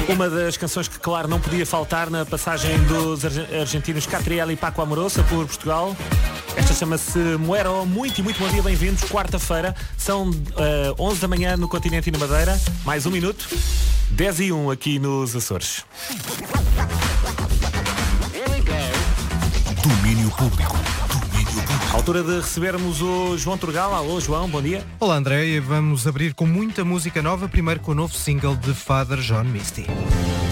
Uma das canções que, claro, não podia faltar na passagem dos argentinos Catriel e Paco Amoroso por Portugal. Esta chama-se Muero. Muito bom dia, bem-vindos. Quarta-feira, são 11 da manhã no continente e na Madeira. Mais um minuto, 10:01 aqui nos Açores. Domínio público. À altura de recebermos o João Turgal. Alô, João, bom dia. Olá, André, e vamos abrir com muita música nova, primeiro com o novo single de Father John Misty.